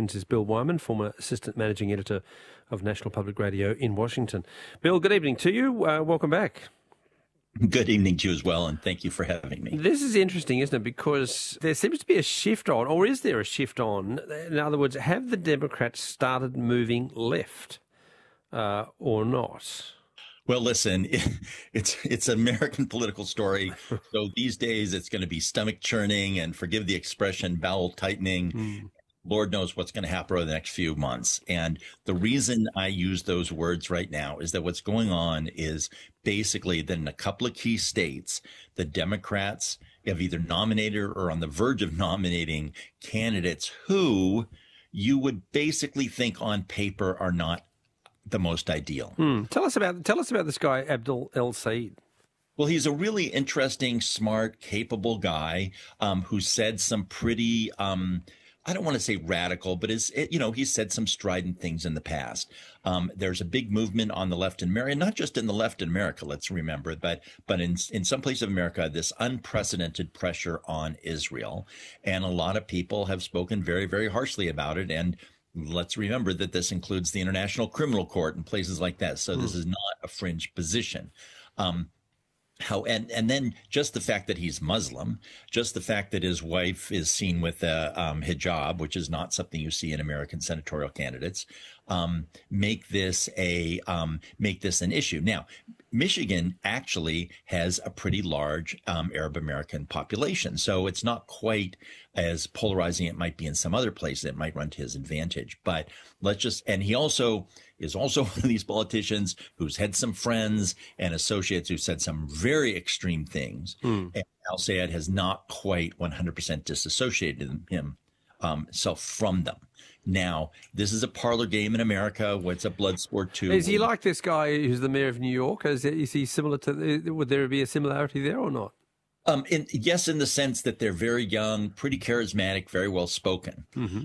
friends is Bill Wyman, former Assistant Managing Editor of National Public Radio in Washington. Bill, good evening to you. Welcome back. Good evening to you as well, and thank you for having me. This is interesting, isn't it? Because there seems to be a shift on, or is there a shift on? In other words, have the Democrats started moving left or not? Well, listen, it's an American political story. So these days it's going to be stomach churning and, forgive the expression, bowel tightening. Lord knows what's going to happen over the next few months. And the reason I use those words right now is that what's going on is basically that in a couple of key states, the Democrats have either nominated or on the verge of nominating candidates who you would basically think on paper are not the most ideal. Tell us about this guy, Abdul El-Sayed. Well, he's a really interesting, smart, capable guy who said some pretty I don't want to say radical, but he's said some strident things in the past. There's a big movement on the left in America, not just in the left in America, let's remember, but in some places of America, this unprecedented pressure on Israel. And a lot of people have spoken very, very harshly about it. And let's remember that this includes the International Criminal Court and places like that. So this is not a fringe position. And then just the fact that he's Muslim, just the fact that his wife is seen with a hijab, which is not something you see in American senatorial candidates, make this an issue. Now, Michigan actually has a pretty large Arab American population, so it's not quite as polarizing it might be in some other places. It might run to his advantage. But and he also is also one of these politicians who's had some friends and associates who said some very extreme things. And El-Sayed has not quite 100% disassociated himself from them. Now, this is a parlor game in America. What's a blood sport too? Is he like this guy who's the mayor of New York? Is he similar to? Would there be a similarity there or not? Yes, in the sense that they're very young, pretty charismatic, very well spoken,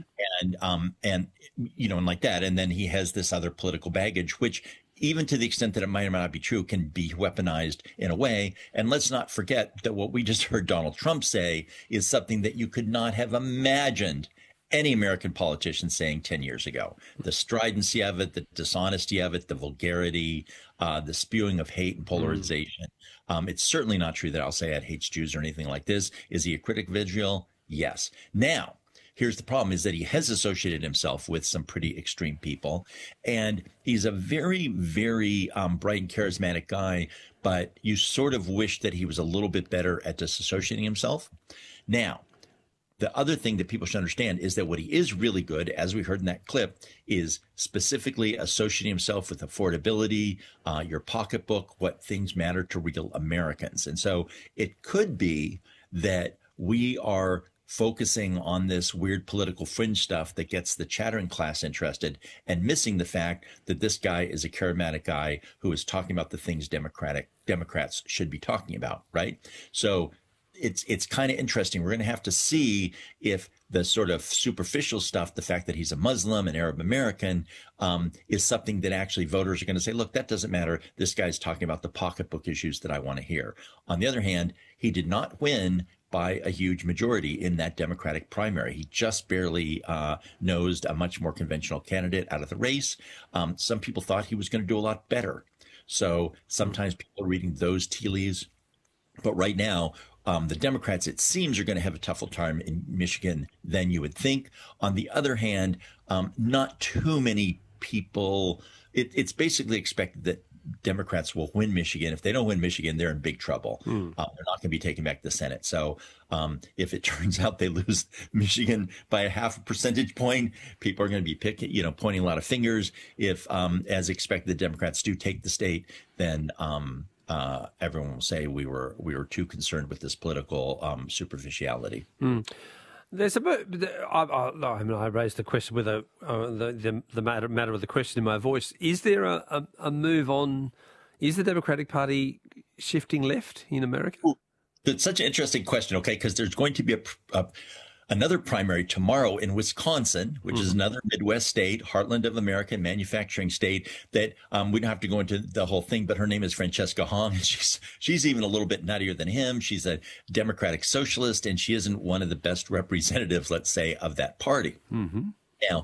and like that. And then he has this other political baggage, which, even to the extent that it might or might not be true, can be weaponized in a way. And let's not forget that what we just heard Donald Trump say is something that you could not have imagined any American politician saying 10 years ago. The stridency of it, the dishonesty of it, the vulgarity, the spewing of hate and polarization. It's certainly not true that El-Sayed hates Jews or anything like this. Is he a critic of Israel? Yes. Now, here's the problem, is that he has associated himself with some pretty extreme people. And he's a very, very bright and charismatic guy, but you sort of wish that he was a little bit better at disassociating himself. Now, the other thing that people should understand is that what he is really good, as we heard in that clip, is specifically associating himself with affordability, your pocketbook, what things matter to real Americans. And so it could be that we are focusing on this weird political fringe stuff that gets the chattering class interested and missing the fact that this guy is a charismatic guy who is talking about the things Democrats should be talking about, right? So it's kind of interesting. We're going to have to see if the sort of superficial stuff, the fact that he's a Muslim and Arab American, is something that actually voters are going to say, look, that doesn't matter. This guy's talking about the pocketbook issues that I want to hear. On the other hand, he did not win by a huge majority in that Democratic primary. He just barely nosed a much more conventional candidate out of the race. Some people thought he was going to do a lot better. So sometimes people are reading those tea leaves. But right now, the Democrats, it seems, are going to have a tougher time in Michigan than you would think. On the other hand, not too many people. It's basically expected that Democrats will win Michigan. If they don't win Michigan, they're in big trouble. They're not going to be taking back the Senate. So if it turns out they lose Michigan by a half a percentage point, people are going to be pointing a lot of fingers. If, as expected, the Democrats do take the state, then everyone will say we were too concerned with this political superficiality. There's I raised the question with the matter of the question in my voice. Is there a move on? Is the Democratic Party shifting left in America? That's such an interesting question. Okay, because there's going to be another primary tomorrow in Wisconsin, which is another Midwest state, heartland of America, manufacturing state, that we don't have to go into the whole thing, but her name is Francesca Hong. And she's even a little bit nuttier than him. She's a democratic socialist, and she isn't one of the best representatives, let's say, of that party.